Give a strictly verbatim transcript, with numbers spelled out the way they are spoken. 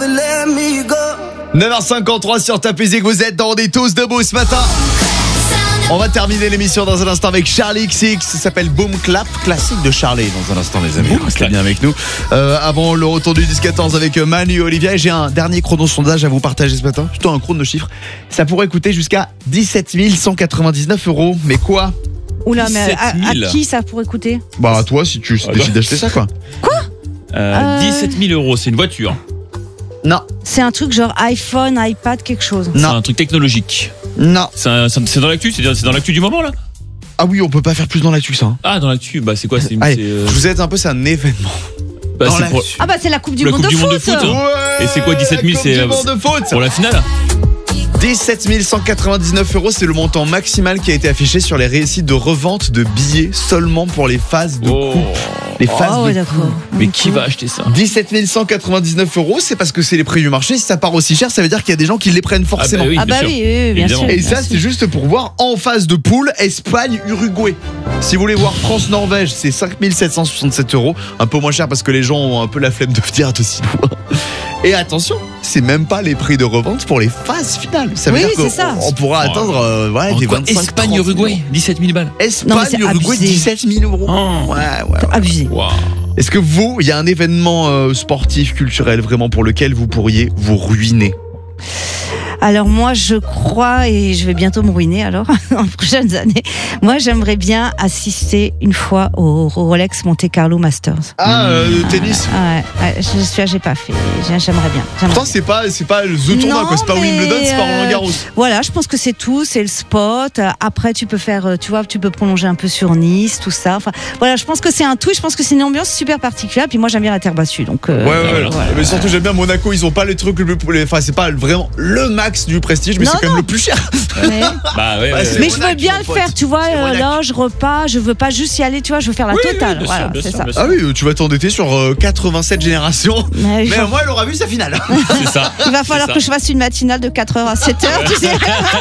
neuf heures cinquante-trois sur Top Music, vous êtes dans On est tous debout ce matin. On va terminer l'émission dans un instant avec Charlie X X. Ça s'appelle Boom Clap, classique de Charlie dans un instant les amis. Restez bien avec nous. Euh, avant le retour du dix quatorze avec Manu et Olivia, j'ai un dernier chrono sondage à vous partager ce matin. Plutôt un chrono de chiffres. Ça pourrait coûter jusqu'à dix-sept mille cent quatre-vingt-dix-neuf euros. Mais quoi? Oula, mais à, à qui ça pourrait coûter? Bah à toi si tu Ah, décides bah. d'acheter ça quoi. Quoi euh, Euh. dix-sept mille euros, c'est une voiture. Non, C'est un truc genre iPhone, iPad, quelque chose. C'est non, un truc technologique. non. C'est un- c'est dans l'actu, c'est c'est dans l'actu du moment là. Ah oui, on peut pas faire plus dans l'actu ça. Hein. Ah, dans l'actu, bah c'est quoi? C'est Allez, c'est, euh, je vous aide un peu, c'est un événement. bah, dans c'est pour, l'actu. Ah bah c'est la Coupe du, La monde, Coupe de du monde de foot. foot. Et c'est quoi, dix-sept mille, la c'est, Coupe euh, du monde de foot. pour la finale. dix-sept mille cent quatre-vingt-dix-neuf euros, c'est le montant maximal qui a été affiché sur les récits de revente de billets seulement pour les phases de Oh. coupe. Les phases Ah de ouais, d'accord. Mais qui va acheter ça? dix-sept mille cent quatre-vingt-dix-neuf euros, c'est parce que c'est les prix du marché. Si ça part aussi cher, ça veut dire qu'il y a des gens qui les prennent forcément. Ah bah oui, Ah bien bah sûr. oui, oui, oui, bien Évidemment. sûr. Et bien ça, sûr. c'est juste pour voir en phase de poule Espagne-Uruguay. Si vous voulez voir France-Norvège, c'est cinq mille sept cent soixante-sept euros. Un peu moins cher parce que les gens ont un peu la flemme de venir de si loin. Et attention, c'est même pas les prix de revente pour les phases finales. Ça veut Oui, dire c'est ça. qu'on on pourra Oh. atteindre euh, ouais, des vingt-cinq Espagne-Uruguay, dix-sept mille balles. Non, mais Espagne, c'est Uruguay, abusé. dix-sept mille euros. Oh. Ouais, ouais, ouais. Abusé. Waouh. Est-ce que vous, il y a un événement euh, sportif, culturel, vraiment pour lequel vous pourriez vous ruiner? Alors moi je crois, et je vais bientôt me ruiner alors, en prochaines années, moi j'aimerais bien assister une fois au Rolex Monte Carlo Masters. Ah, euh, le tennis. Ah ouais, ouais, je suis, j'ai pas fait, j'ai- j'aimerais bien. j'aimerais Pourtant, c'est pas, c'est pas le The Tournoi, Non, quoi. C'est pas mais, Wimbledon, c'est pas euh, Roland Garros. Voilà, je pense que c'est tout, c'est le spot. Après, tu peux faire, euh, tu vois, tu peux prolonger un peu sur Nice, tout ça. Enfin, voilà, je pense que c'est un tout. Je pense que c'est une ambiance super particulière. Puis moi, j'aime bien la terre battue, donc. euh, Ouais, ouais, voilà. ouais. Mais surtout, j'aime bien Monaco. Ils ont pas les trucs le plus. les- Enfin, c'est pas vraiment le max du prestige, mais Non, c'est quand même le plus cher. mais Bah ouais, Bah, ouais, c'est ouais. mais je veux Monaco, bien mon le pote. faire, tu vois, C'est euh, Monaco. loge, repas. Je veux pas juste y aller, tu vois, je veux faire la Oui, oui, totale. bien sûr, voilà, bien c'est sûr, ça. bien sûr. Ah oui, tu vas t'endetter sur euh, quatre-vingt-sept générations. Mais Mais genre, au moins, elle aura vu sa finale. C'est ça. il va falloir ça. que je fasse une matinale de quatre heures à sept heures, tu sais.